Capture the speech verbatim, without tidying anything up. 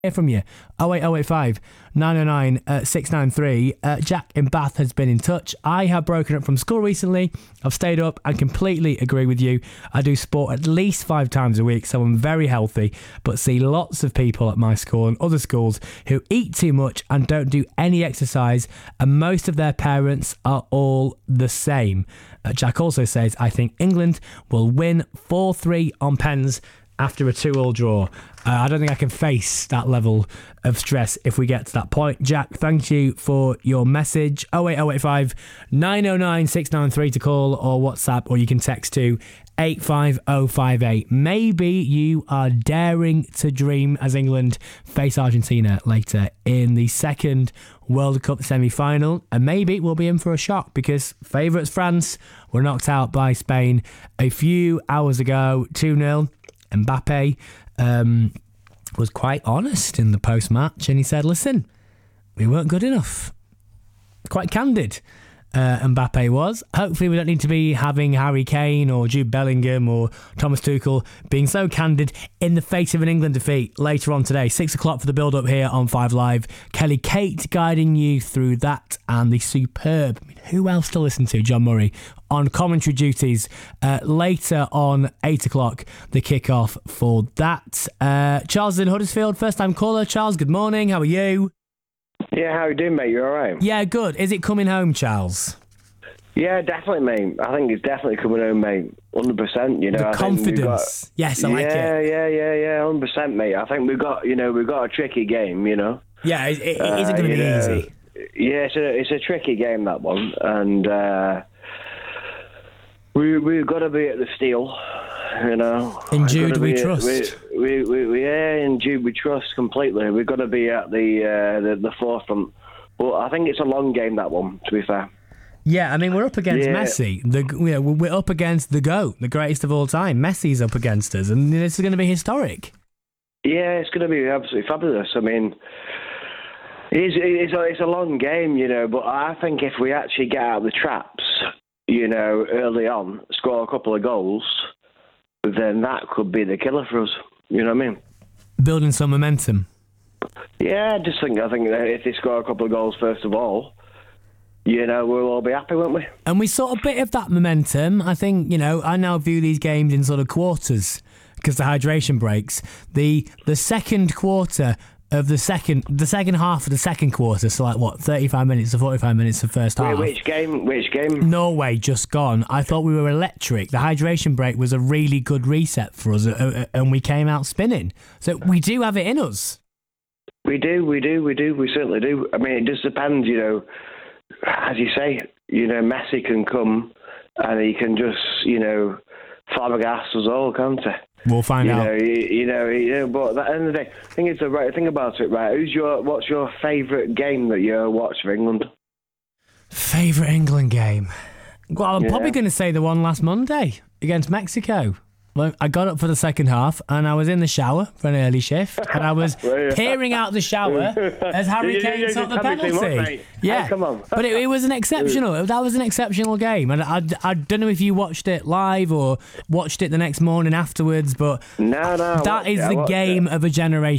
Hear from you. oh eight oh eight five, nine oh nine, six nine three. Uh, Jack in Bath has been in touch. I have broken up from school recently. I've stayed up and completely agree with you. I do sport at least five times a week, so I'm very healthy, but see lots of people at my school and other schools who eat too much and don't do any exercise, and most of their parents are all the same. Uh, Jack also says, I think England will win four three on pens after a two-all draw. Uh, I don't think I can face that level of stress if we get to that point. Jack, thank you for your message. oh eight oh eight five, nine oh nine, six nine three to call or WhatsApp, or you can text to eight five oh five eight. Maybe you are daring to dream as England face Argentina later in the second World Cup semi-final, and maybe we'll be in for a shock because favourites France were knocked out by Spain a few hours ago, two nil. Mbappe um, was quite honest in the post-match, and he said, listen, we weren't good enough. Quite candid, uh, Mbappe was. Hopefully we don't need to be having Harry Kane or Jude Bellingham or Thomas Tuchel being so candid in the face of an England defeat later on today. Six o'clock for the build-up here on Five Live. Kelly Kate guiding you through that, and the superb, I mean, who else to listen to? John Murray on commentary duties. Uh, later on eight o'clock, the kickoff for that. Uh, Charles in Huddersfield, first time caller. Charles, good morning. How are you? Yeah, how you doing, mate? You all right? Yeah, good. Is it coming home, Charles? Yeah, definitely, mate. I think it's definitely coming home, mate. one hundred percent, you know. The I confidence. Got, yes, I like yeah, it. Yeah, yeah, yeah, yeah, one hundred percent, mate. I think we've got, you know, we've got a tricky game, you know. Yeah, it, it uh, isn't going to be know, easy. Yeah, it's a, it's a tricky game, that one. And uh, we, we've got to be at the steel, you know. In Jude we be, trust. We, we, we, we, yeah, in Jude we trust completely. We've got to be at the, uh, the, the forefront. But I think it's a long game, that one, to be fair. Yeah, I mean, we're up against yeah. Messi. The, you know, we're up against the GOAT, the greatest of all time. Messi's up against us, and this is going to be historic. Yeah, it's going to be absolutely fabulous. I mean, it's, it's, a, it's a long game, you know, but I think if we actually get out of the traps, you know, early on, score a couple of goals, then that could be the killer for us. You know what I mean? Building some momentum. Yeah, I just think I think that if they score a couple of goals first of all, you know, we'll all be happy, won't we? And we saw a bit of that momentum. I think, you know, I now view these games in sort of quarters because the hydration breaks. The the second quarter of the second the second half of the second quarter, so like what, thirty-five minutes to forty-five minutes of first half. Wait, which game? Which game? Norway just gone. I thought we were electric. The hydration break was a really good reset for us, uh, uh, and we came out spinning. So we do have it in us. We do, we do, we do, we certainly do. I mean, it just depends, you know, as you say, you know, Messi can come and he can just, you know, flabbergast us all, can't he? We'll find you out. Know, you, you know, you know, but at the end of the day, I think it's the right thing about it, right? Who's your, what's your favourite game that you watched for England? Favourite England game? Well, I'm yeah. probably going to say the one last Monday against Mexico. Well, I got up for the second half and I was in the shower for an early shift and I was peering out the shower as Harry you, Kane you, you took the penalty. penalty. Yeah, hey, come on. But it, it was an exceptional. That was an exceptional game, and I, I don't know if you watched it live or watched it the next morning afterwards. But no, no, that is the game it. of a generation.